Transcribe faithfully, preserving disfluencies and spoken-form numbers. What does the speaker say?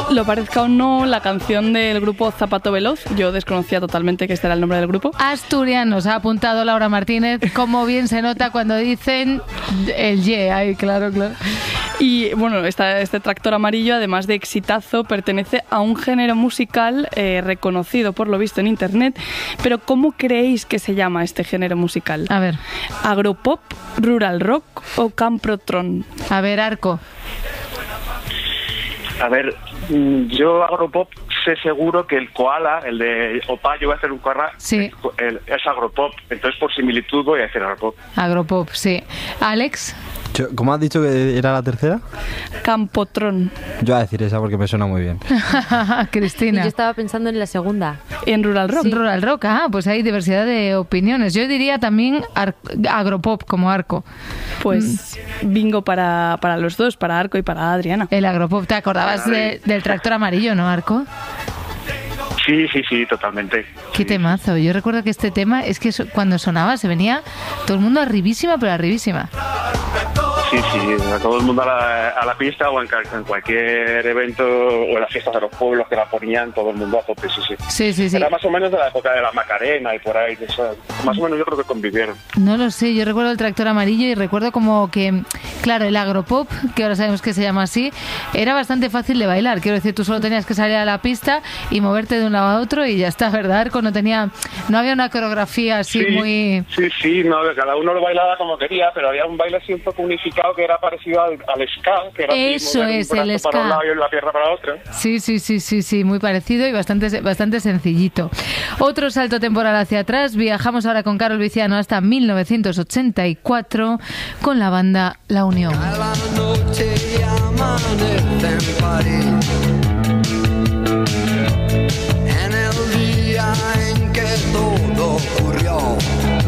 lo parezca o no, la canción del grupo Zapato Veloz. Yo desconocía totalmente que este era el nombre del grupo. Asturianos, ha apuntado Laura Martínez. Cómo bien se nota cuando dicen el ye. Ay, claro, claro. Y bueno, esta, este Tractor Amarillo, además de exitazo, pertenece a un género musical eh, reconocido por lo visto en internet. Pero ¿cómo creéis que se llama este género musical? A ver. ¿Agropop, rural rock o camprotron? A ver, Arco. A ver, yo agropop sé seguro que el koala, el de Opa, yo voy a hacer un koala, sí. es, es agropop. Entonces, por similitud, voy a decir agropop. Agropop, sí. ¿Alex? ¿Cómo has dicho que era la tercera? Campotron. Yo voy a decir esa porque me suena muy bien. Cristina. Y yo estaba pensando en la segunda. En rural rock. Sí. Rural rock, ah, pues hay diversidad de opiniones. Yo diría también ar- agropop como Arco. Pues mm. bingo para, para los dos, para Arco y para Adriana. El agropop, ¿te acordabas de, del Tractor Amarillo, no, Arco? Sí, sí, sí, totalmente. Qué temazo. Yo recuerdo que este tema es que cuando sonaba se venía todo el mundo arribísima, pero arribísima. Sí, sí, a todo el mundo a la, a la pista o en, en cualquier evento o en las fiestas de los pueblos que la ponían, todo el mundo a tope, sí, sí. Sí, sí, sí. Era más o menos de la época de la Macarena y por ahí, eso, más o menos yo creo que convivieron. No lo sé, yo recuerdo el Tractor Amarillo y recuerdo como que, claro, el agropop, que ahora sabemos que se llama así, era bastante fácil de bailar. Quiero decir, tú solo tenías que salir a la pista y moverte de un lado a otro y ya está, ¿verdad, Arco? No tenía, no había una coreografía así sí, muy... Sí, sí, no, cada uno lo bailaba como quería, pero había un baile así un poco unificado que era parecido al, al ska, que era eso así, es, un el ska. Para un lado y la pierna para otro. Sí, sí, sí, sí, sí, muy parecido y bastante, bastante sencillito. Otro salto temporal hacia atrás, viajamos ahora con Carol Viciano hasta mil novecientos ochenta y cuatro con la banda La Unión. A la noche amanece en París.